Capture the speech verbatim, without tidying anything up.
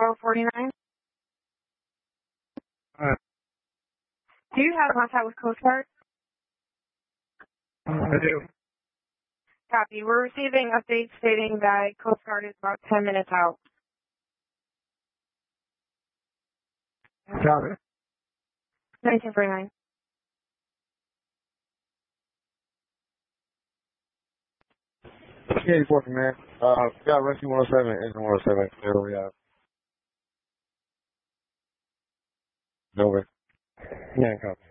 twelve forty-nine. Uh, Do you have contact with Coast Guard? I do. Copy. We're receiving updates stating that Coast Guard is about ten minutes out. Got it. nineteen forty-nine. eighty-four from there. Uh, got Rescue one oh seven, Engine one oh seven. There we are. Over. Yeah, copy.